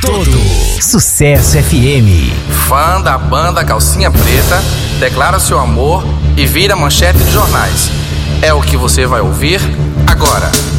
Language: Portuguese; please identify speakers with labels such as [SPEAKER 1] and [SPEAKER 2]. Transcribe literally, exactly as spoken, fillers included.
[SPEAKER 1] todo. Sucesso F M.
[SPEAKER 2] Fã da banda Calcinha Preta declara seu amor e vira manchete de jornais. É o que você vai ouvir agora.